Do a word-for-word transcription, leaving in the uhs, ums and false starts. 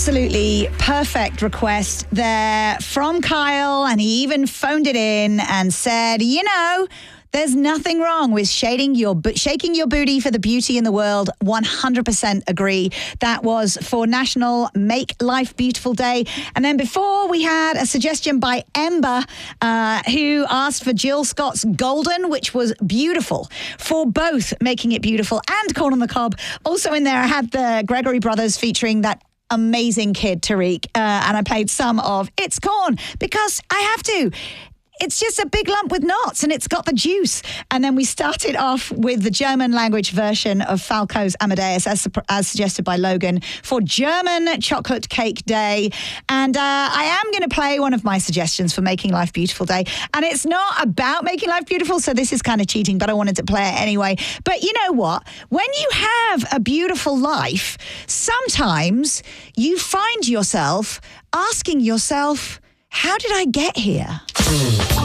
absolutely perfect request there from Kyle, and he even phoned it in and said, you know, there's nothing wrong with shading your shaking your booty for the beauty in the world. one hundred percent agree. That was for National Make Life Beautiful Day. And then before, we had a suggestion by Ember, uh, who asked for Jill Scott's Golden, which was beautiful for both Making It Beautiful and Corn on the Cob. Also in there, I had the Gregory Brothers featuring that amazing kid, Tariq. Uh, and I played some of It's Corn because I have to. It's just a big lump with knots and it's got the juice. And then we started off with the German language version of Falco's Amadeus, as, as suggested by Logan, for German Chocolate Cake Day. And uh, I am going to play one of my suggestions for Making Life Beautiful Day. And it's not about making life beautiful, so this is kind of cheating, but I wanted to play it anyway. But you know what? When you have a beautiful life, sometimes you find yourself asking yourself, how did I get here?